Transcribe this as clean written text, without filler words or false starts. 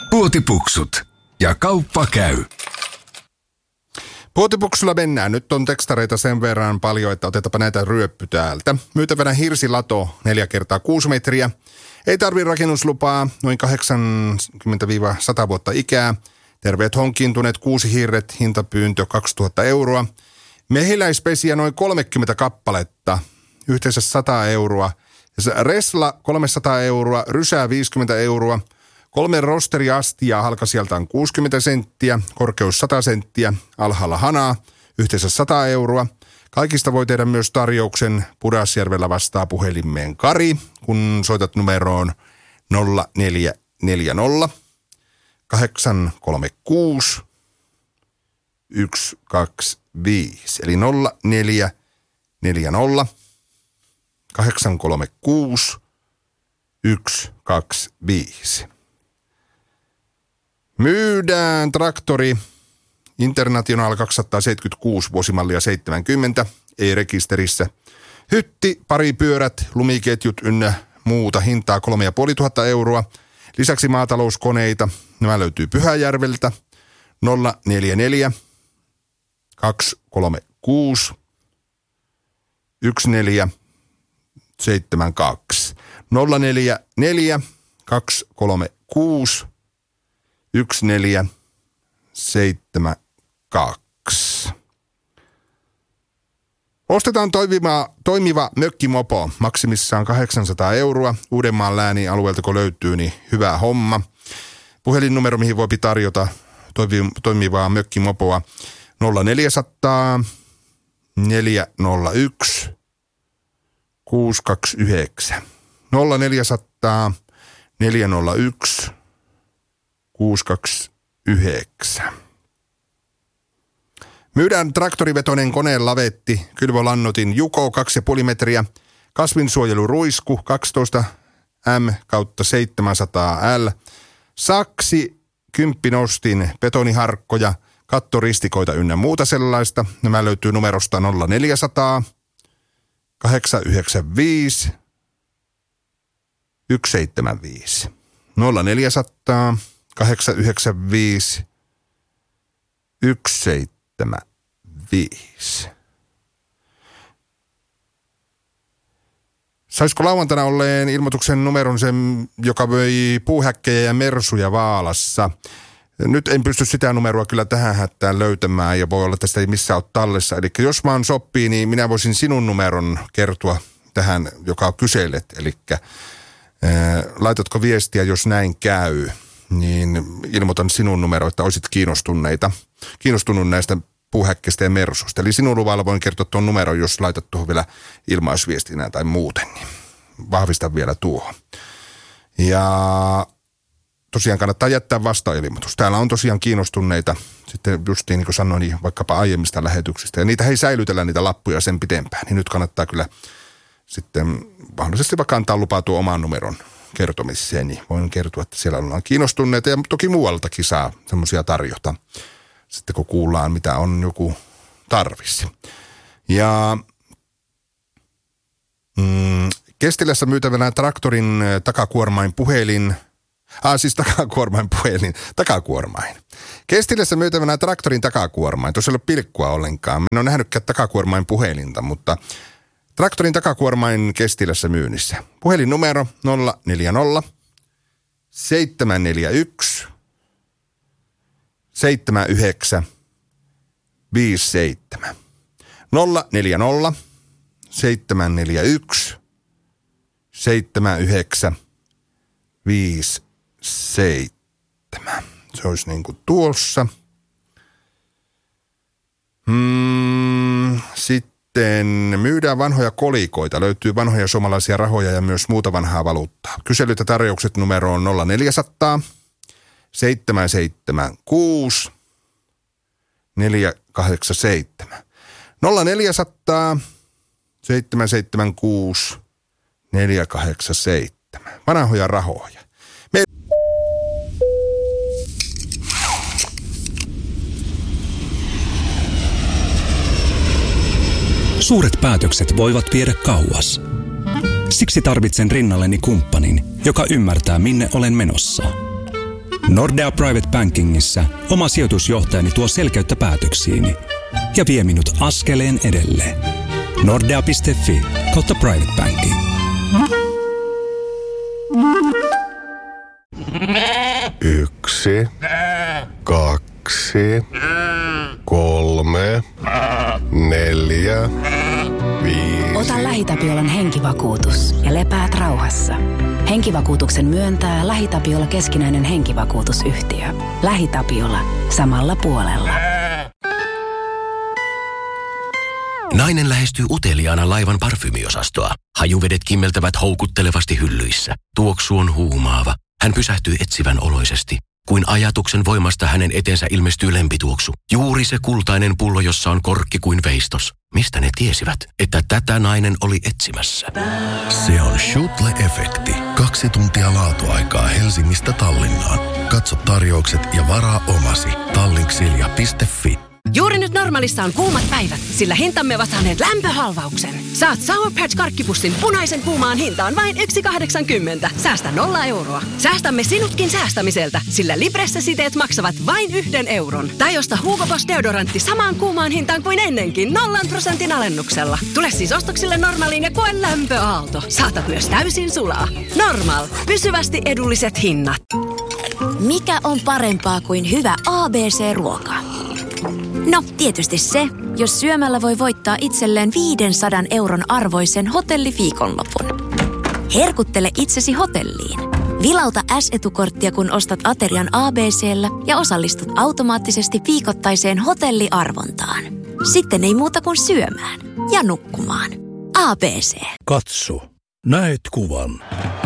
Puotipuksut ja kauppa käy. Puotipuksulla mennään. Nyt on tekstareita sen verran paljon, että otetaanpa näitä ryöppy täältä. Myytävänä hirsilato 4x6 metriä. Ei tarvitse rakennuslupaa, noin 80-100 vuotta ikää. Terveet honkiintuneet 6 hirret, hintapyyntö 2000 euroa. Mehiläispesiä noin 30 kappaletta, yhteensä 100 euroa. Resla 300 euroa, rysää 50 euroa. 3 rosteriastia halkasijaltaan 60 senttiä, korkeus 100 senttiä, alhaalla hanaa, yhteensä 100 euroa. Kaikista voi tehdä myös tarjouksen. Pudasjärvellä vastaa puhelimeen Kari, kun soitat numeroon 0440 836 125. Eli 0440 836 125. Myydään traktori International 276 vuosimallia 70, ei rekisterissä. Hytti, pari pyörät, lumiketjut ynnä muuta, hintaa 3500 euroa. Lisäksi maatalouskoneita, nämä löytyy Pyhäjärveltä, 044 236 1472. 044 236 1472. Ostetaan toimiva mökkimopo, maksimissaan 800 euroa. Uudenmaan läänin alueelta kun löytyy, niin hyvä homma. Puhelinnumero, mihin voi tarjota toimivaa mökkimopoa, 0400 401 629. 0400 401 629. Myydään traktorivetoinen koneen lavetti, kylvölannotin Juko 2,5 metriä, kasvinsuojeluruisku 12 M/700L, saksi, kymppinostin, betoniharkkoja, kattoristikoita ynnä muuta sellaista. Nämä löytyy numerosta 0400 895 175. 0400 895 175. Saisiko lauantaina olleen ilmoituksen numeron sen, joka möi puuhäkkejä ja mersuja Vaalassa? Nyt en pysty sitä numeroa kyllä tähän hätään löytämään ja voi olla, että sitä ei missään ole tallessa. Eli jos vaan sopii, niin minä voisin sinun numeron kertoa tähän, joka kyselet. Eli laitatko viestiä, jos näin käy, niin ilmoitan sinun numero, että olisit kiinnostunut näistä puuhäkkeistä ja mersusta. Eli sinun luvalla voin kertoa tuon numeron, jos laitat tuohon vielä ilmaisviestinä tai muuten, niin vahvistan vielä tuohon. Ja tosiaan kannattaa jättää vastailmoitus. Täällä on tosiaan kiinnostuneita, sitten justiin niin kuin sanoin, vaikkapa aiemmista lähetyksistä. Ja niitä ei säilytellä niitä lappuja sen pitempään. Niin nyt kannattaa kyllä sitten mahdollisesti vaikka antaa lupaa tuo oman numeron kertomiseen. Niin voin kertoa, että siellä ollaan kiinnostuneita ja toki muualtakin saa semmoisia tarjota. Sitten kun kuullaan, mitä on joku tarvis. Ja Kestilässä myytävänä traktorin takakuormain puhelin. Takakuormain. Kestilässä myytävänä traktorin takakuormain. Tuossa ei ole pilkkua ollenkaan. En ole nähnytkään takakuormain puhelinta, mutta traktorin takakuormain Kestilässä myynnissä. Puhelinnumero 040 741 79 57. 040 741 79 57. Se olisi niin kuin tuossa. Sitten myydään vanhoja kolikoita. Löytyy vanhoja suomalaisia rahoja ja myös muuta vanhaa valuuttaa. Kyselyt ja tarjoukset numeroon 0400 776 487. 0400 776 487. Vanhoja rahoja. Suuret päätökset voivat viedä kauas. Siksi tarvitsen rinnalleni kumppanin, joka ymmärtää, minne olen menossa. Nordea Private Bankingissa oma sijoitusjohtajani tuo selkeyttä päätöksiini ja vie minut askeleen edelleen. Nordea.fi/private banking. Yksi, 2, 3, 4, 5. Ota LähiTapiolan henkivakuutus ja lepäät rauhassa. Henkivakuutuksen myöntää LähiTapiola keskinäinen henkivakuutusyhtiö. LähiTapiola. Samalla puolella. Nainen lähestyy uteliaana laivan parfymiosastoa. Hajuvedet kimmeltävät houkuttelevasti hyllyissä. Tuoksu on huumaava. Hän pysähtyy etsivän oloisesti. Kuin ajatuksen voimasta hänen eteensä ilmestyy lempituoksu. Juuri se kultainen pullo, jossa on korkki kuin veistos. Mistä ne tiesivät, että tätä nainen oli etsimässä? Se on Schutle-efekti. 2 tuntia laatuaikaa Helsingistä Tallinnaan. Katso tarjoukset ja varaa omasi. Tallinksilja.fi. Juuri nyt Normaalissa on kuumat päivät, sillä hintamme ovat saaneet lämpöhalvauksen. Saat Sour Patch-karkkipussin punaisen kuumaan hintaan vain 1,80. Säästä 0 euroa. Säästämme sinutkin säästämiseltä, sillä Libresse-siteet maksavat vain 1 euron. Tai osta Hugo Boss deodorantti samaan kuumaan hintaan kuin ennenkin 0% alennuksella. Tule siis ostoksille Normaaliin ja koe lämpöaalto. Saatat myös täysin sulaa. Normaal. Pysyvästi edulliset hinnat. Mikä on parempaa kuin hyvä ABC-ruoka? No, tietysti se, jos syömällä voi voittaa itselleen 500 euron arvoisen hotelliviikonlopun. Herkuttele itsesi hotelliin. Vilauta S-etukorttia, kun ostat aterian ABC:llä ja osallistut automaattisesti viikoittaiseen hotelliarvontaan. Sitten ei muuta kuin syömään ja nukkumaan. ABC. Katso. Näet kuvan.